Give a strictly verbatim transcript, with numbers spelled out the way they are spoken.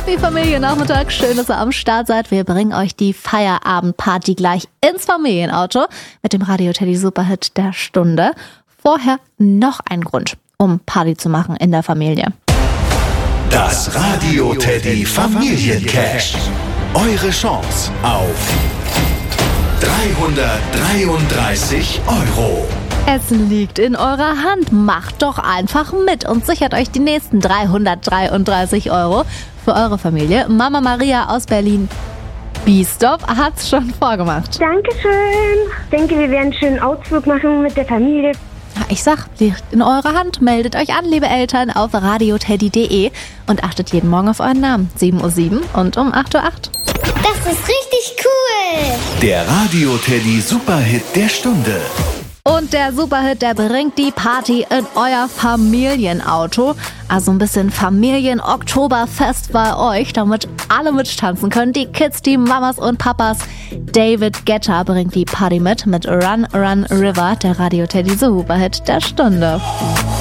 Happy Familiennachmittag, schön, dass ihr am Start seid. Wir bringen euch die Feierabendparty gleich ins Familienauto mit dem Radio Teddy Superhit der Stunde. Vorher noch ein Grund, um Party zu machen in der Familie. Das Radio Teddy Familiencash. Eure Chance auf dreihundertdreiunddreißig Euro. Es liegt in eurer Hand. Macht doch einfach mit und sichert euch die nächsten dreihundertdreiunddreißig Euro für eure Familie. Mama Maria aus Berlin B-Stop hat's schon vorgemacht. Dankeschön. Ich denke, wir werden einen schönen Ausflug machen mit der Familie. Ich sag, liegt in eurer Hand. Meldet euch an, liebe Eltern, auf radioteddy punkt de und achtet jeden Morgen auf euren Namen. sieben Uhr sieben und um acht Uhr acht. Das ist richtig cool. Der Radio Teddy Superhit der Stunde. Und der Superhit, der bringt die Party in euer Familienauto. Also ein bisschen Familien-Oktoberfest bei euch, damit alle mittanzen können. Die Kids, die Mamas und Papas. David Guetta bringt die Party mit, mit Run, Run, River, der Radio Teddy Superhit der Stunde.